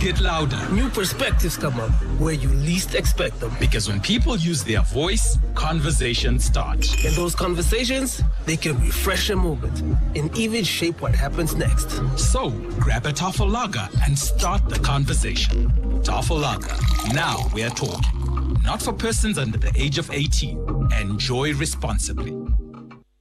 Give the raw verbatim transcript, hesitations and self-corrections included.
get louder. New perspectives come up where you least expect them. Because when people use their voice, conversations start. And those conversations, they can refresh a moment and even shape what happens next. So, grab a Tafel Lager and start the conversation. Tafel Lager. Now we're talking. Not for persons under the age of eighteen. Enjoy responsibly.